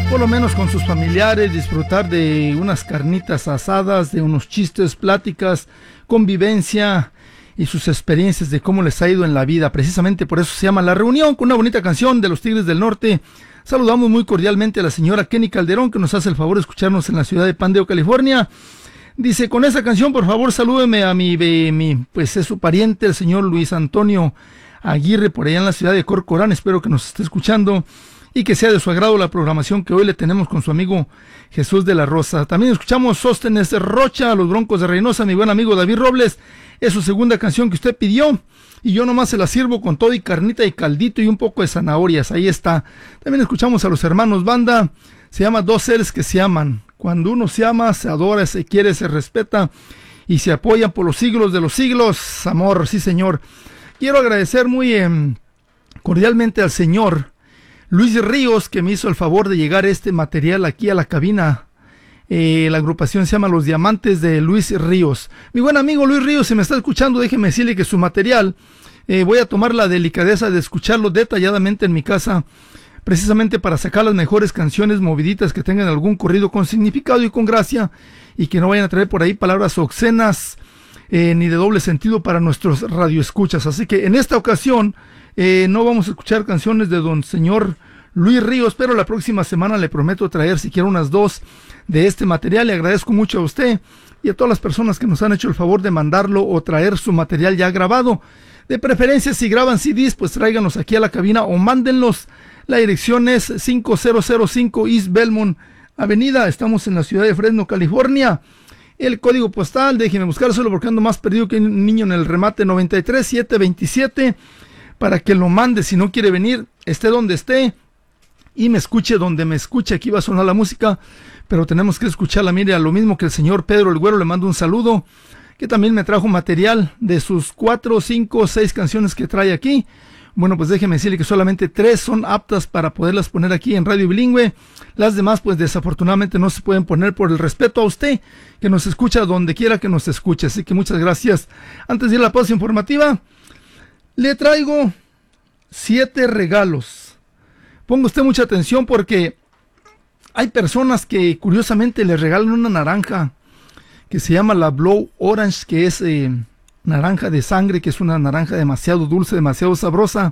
por lo menos con sus familiares, disfrutar de unas carnitas asadas, de unos chistes, pláticas, convivencia y sus experiencias de cómo les ha ido en la vida. Precisamente por eso se llama La Reunión, con una bonita canción de los Tigres del Norte. Saludamos muy cordialmente a la señora Kenny Calderón, que nos hace el favor de escucharnos en la ciudad de Pandeo, California. Dice, con esa canción, por favor, salúdeme a pues es su pariente, el señor Luis Antonio Aguirre, por allá en la ciudad de Corcorán. Espero que nos esté escuchando y que sea de su agrado la programación que hoy le tenemos con su amigo Jesús de la Rosa. También escuchamos Sóstenes Rocha, Los Broncos de Reynosa, mi buen amigo David Robles. Es su segunda canción que usted pidió y yo nomás se la sirvo con todo y carnita y caldito y un poco de zanahorias. Ahí está. También escuchamos a los hermanos Banda. Se llama Dos Seres que se aman. Cuando uno se ama, se adora, se quiere, se respeta y se apoyan por los siglos de los siglos. Amor, sí señor. Quiero agradecer muy cordialmente al señor Luis Ríos, que me hizo el favor de llegar este material aquí a la cabina. La agrupación se llama Los Diamantes de Luis Ríos. Mi buen amigo Luis Ríos, si me está escuchando, déjeme decirle que su material, voy a tomar la delicadeza de escucharlo detalladamente en mi casa, precisamente para sacar las mejores canciones moviditas que tengan algún corrido con significado y con gracia, y que no vayan a traer por ahí palabras obscenas, ni de doble sentido para nuestros radioescuchas. Así que en esta ocasión no vamos a escuchar canciones de don señor Luis Ríos, pero la próxima semana le prometo traer siquiera unas 2 de este material. Le agradezco mucho a usted y a todas las personas que nos han hecho el favor de mandarlo o traer su material ya grabado. De preferencia, si graban CDs, pues tráiganlos aquí a la cabina o mándenlos. La dirección es 5005 East Belmont Avenida. Estamos en la ciudad de Fresno, California. El código postal, déjenme buscárselo porque ando más perdido que un niño en el remate, 93727, para que lo mande si no quiere venir, esté donde esté y me escuche donde me escuche. Aquí va a sonar la música, pero tenemos que escucharla. Mire, a lo mismo que el señor Pedro el Güero, le mando un saludo, que también me trajo material de sus 4, 5, 6 canciones que trae aquí. Bueno, pues déjeme decirle que solamente 3 son aptas para poderlas poner aquí en Radio Bilingüe. Las demás, pues desafortunadamente no se pueden poner por el respeto a usted, que nos escucha donde quiera que nos escuche. Así que muchas gracias. Antes de ir a la pausa informativa, le traigo 7 regalos. Ponga usted mucha atención porque hay personas que curiosamente le regalan una naranja que se llama la Blow Orange, que es naranja de sangre, que es una naranja demasiado dulce, demasiado sabrosa,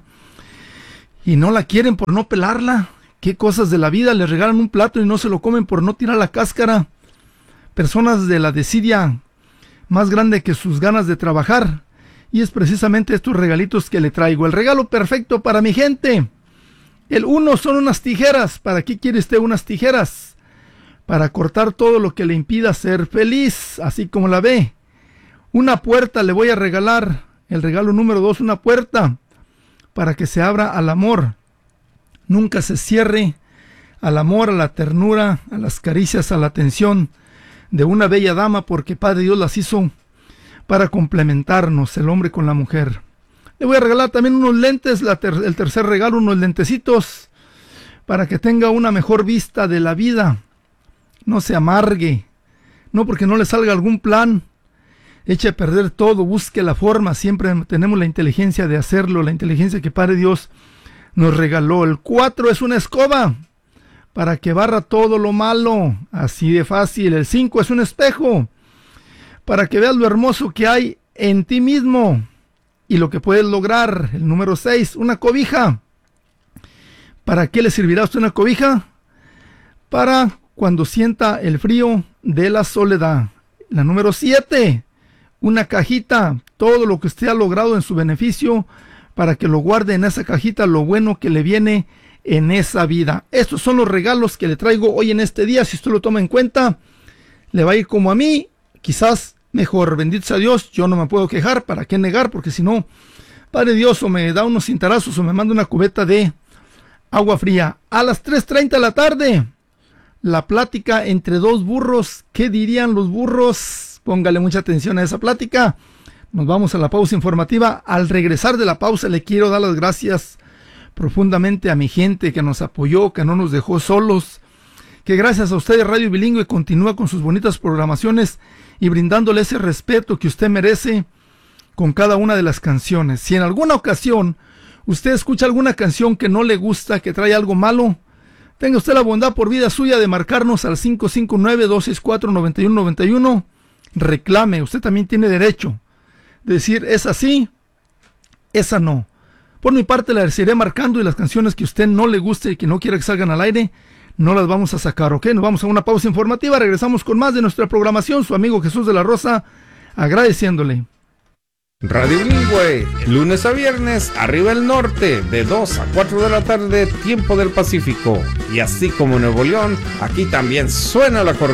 y no la quieren por no pelarla. Qué cosas de la vida, les regalan un plato y no se lo comen por no tirar la cáscara. Personas de la desidia más grande que sus ganas de trabajar, y es precisamente estos regalitos que le traigo. El regalo perfecto para mi gente. El 1 son unas tijeras. ¿Para qué quiere usted unas tijeras? Para cortar todo lo que le impida ser feliz, así como la ve. Una puerta le voy a regalar. El regalo número 2, una puerta para que se abra al amor. Nunca se cierre al amor, a la ternura, a las caricias, a la atención de una bella dama, porque Padre Dios las hizo para complementarnos, el hombre con la mujer. Le voy a regalar también unos lentes, el tercer regalo, unos lentecitos para que tenga una mejor vista de la vida. No se amargue, no porque no le salga algún plan, eche a perder todo, busque la forma. Siempre tenemos la inteligencia de hacerlo, la inteligencia que Padre Dios nos regaló. El 4 es una escoba para que barra todo lo malo, así de fácil. El 5 es un espejo para que veas lo hermoso que hay en ti mismo y lo que puedes lograr. El número 6, una cobija. ¿Para qué le servirá a usted una cobija? Para cuando sienta el frío de la soledad. La número 7, una cajita, todo lo que usted ha logrado en su beneficio, para que lo guarde en esa cajita, lo bueno que le viene en esa vida. Estos son los regalos que le traigo hoy en este día. Si usted lo toma en cuenta, le va a ir como a mí, quizás mejor. Bendito sea Dios, yo no me puedo quejar. ¿Para qué negar? Porque si no, Padre Dios o me da unos cintarazos o me manda una cubeta de agua fría. A las 3:30 de la tarde, la plática entre 2 burros. ¿Qué dirían los burros? Póngale mucha atención a esa plática. Nos vamos a la pausa informativa. Al regresar de la pausa, le quiero dar las gracias profundamente a mi gente que nos apoyó, que no nos dejó solos, que gracias a ustedes Radio Bilingüe continúa con sus bonitas programaciones y brindándole ese respeto que usted merece con cada una de las canciones. Si en alguna ocasión usted escucha alguna canción que no le gusta, que trae algo malo, tenga usted la bondad por vida suya de marcarnos al 559-264-9191. Reclame, usted también tiene derecho de decir, es así, esa no. Por mi parte la seguiré marcando y las canciones que a usted no le guste y que no quiera que salgan al aire, no las vamos a sacar, ¿ok? Nos vamos a una pausa informativa, regresamos con más de nuestra programación, su amigo Jesús de la Rosa, agradeciéndole. Radio Bilingüe, lunes a viernes, arriba el norte, de 2 a 4 de la tarde, tiempo del Pacífico. Y así como Nuevo León, aquí también suena la corneta.